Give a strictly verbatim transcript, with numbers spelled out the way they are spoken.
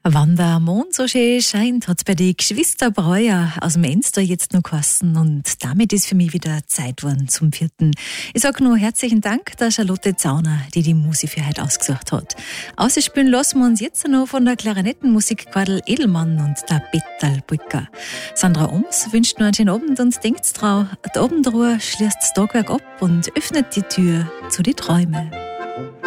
Wann der Mond so schön scheint, hat's bei den Geschwisterbreuer aus dem Enster jetzt noch geheißen und damit ist für mich wieder Zeit geworden zum vierten. Ich sag nur herzlichen Dank der Charlotte Zauner, die die Musik für heute ausgesucht hat. Ausspielen lassen wir uns jetzt noch von der Klarinettenmusikquadel Edelmann und der Bettalbrücker. Sandra Oms wünscht nur einen schönen Abend und denkt drauf, die Abendruhe schließt das Tagwerk ab und öffnet die Tür zu den Träumen.